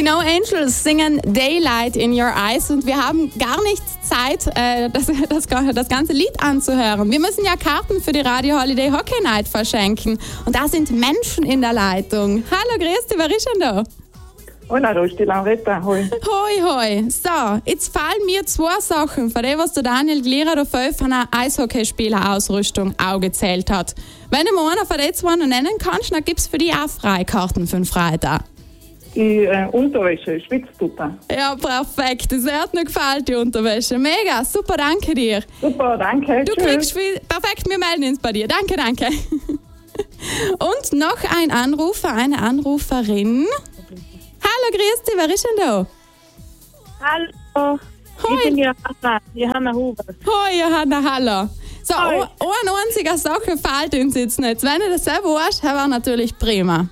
Die No Angels singen Daylight in Your Eyes und wir haben gar nicht Zeit, das ganze Lied anzuhören. Wir müssen ja Karten für die Radio Holiday Hockey Night verschenken und da sind Menschen in der Leitung. Hallo, grüß dich, wer ist denn da? Hola, da ist die Lauretta. Hoi. Hoi, hoi. So, jetzt fallen mir zwei Sachen von dem, was der Daniel Glierer da von einer Eishockeyspielerausrüstung auch gezählt hat. Wenn du mir einer von den zwei noch nennen kannst, dann gibt es für dich auch Freikarten für den Freitag. Die Unterwäsche, Schwitzpuppe. Ja, perfekt. Das hat mir gefallen, die Unterwäsche. Mega, super, danke dir. Super, danke. Du kriegst viel. Perfekt, wir melden uns bei dir. Danke, danke. Und noch ein Anrufer, eine Anruferin. Hallo, grüß dich, wer ist denn da? Hallo, Hoi. ich bin Johanna Huber. Hoi, Johanna, hallo. So, Hoi. eine einzige Sache fehlt uns jetzt nicht. Wenn du das selber weißt, wäre natürlich prima.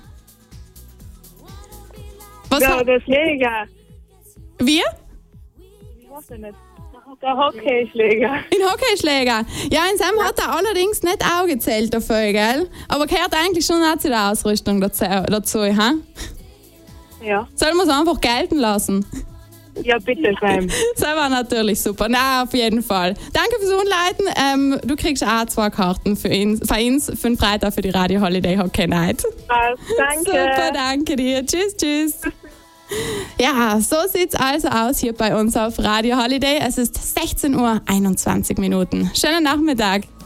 Was Ja, der Schläger. Wir? Ich weiß nicht. Der Hockeyschläger. In Hockeyschläger. Ja, in Sam hat er allerdings nicht auch gezählt dafür, gell? Aber gehört eigentlich schon auch zu der Ausrüstung dazu, ha? Ja. Sollen wir es einfach gelten lassen? Ja, bitte, Sam. Das war natürlich super. Na, auf jeden Fall. Danke fürs Umleiten. Du kriegst auch 2 Karten für uns für den Freitag für die Radio Holiday Hockey Night. Danke. Super, danke dir. Tschüss, tschüss. Ja, so sieht's also aus hier bei uns auf Radio Holiday. Es ist 16:21 Uhr. Schönen Nachmittag.